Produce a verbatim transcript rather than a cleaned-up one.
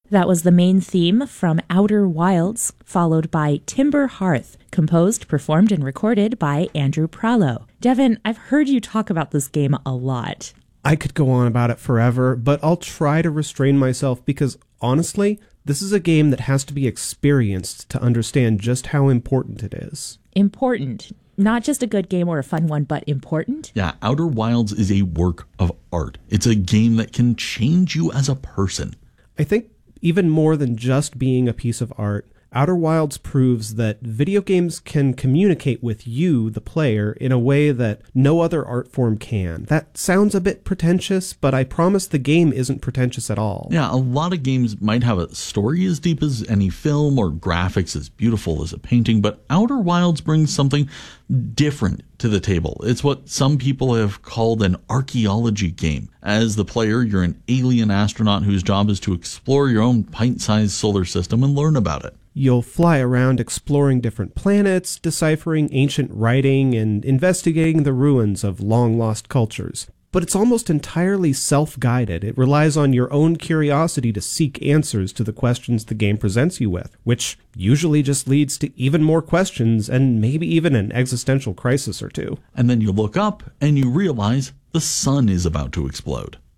That was the main theme from Outer Wilds, followed by Timber Hearth, composed, performed, and recorded by Andrew Prallo. Devin, I've heard you talk about this game a lot. I could go on about it forever, but I'll try to restrain myself because, honestly, this is a game that has to be experienced to understand just how important it is. Important. Not just a good game or a fun one, but important? Yeah, Outer Wilds is a work of art. It's a game that can change you as a person. I think even more than just being a piece of art, Outer Wilds proves that video games can communicate with you, the player, in a way that no other art form can. That sounds a bit pretentious, but I promise the game isn't pretentious at all. Yeah, a lot of games might have a story as deep as any film or graphics as beautiful as a painting, but Outer Wilds brings something different to the table. It's what some people have called an archaeology game. As the player, you're an alien astronaut whose job is to explore your own pint-sized solar system and learn about it. You'll fly around exploring different planets, deciphering ancient writing, and investigating the ruins of long-lost cultures. But it's almost entirely self-guided. It relies on your own curiosity to seek answers to the questions the game presents you with, which usually just leads to even more questions and maybe even an existential crisis or two. And then you look up and you realize the sun is about to explode.